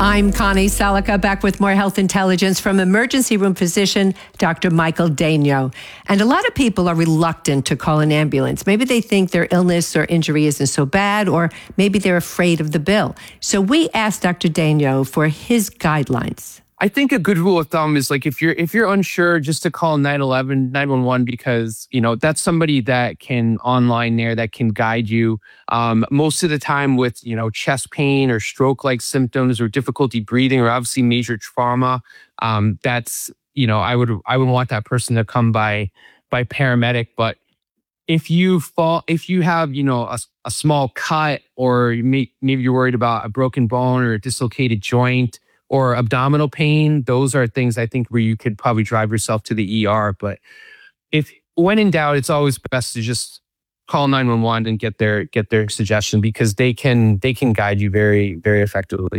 I'm Connie Salica, back with more health intelligence from emergency room physician Dr. Michael Daigneault. And a lot of people are reluctant to call an ambulance. Maybe they think their illness or injury isn't so bad, or maybe they're afraid of the bill. So we asked Dr. Daigneault for his guidelines. I think a good rule of thumb is like if you're unsure, just to call 911 because that's somebody that can online there that can guide you. Most of the time with chest pain or stroke-like symptoms or difficulty breathing or obviously major trauma, that's I would want that person to come by paramedic. But if you have a small cut, or maybe you're worried about a broken bone or a dislocated joint, or abdominal pain, those are things I think where you could probably drive yourself to the ER. But when in doubt, it's always best to just call 911 and get their suggestion, because they can guide you very, very effectively.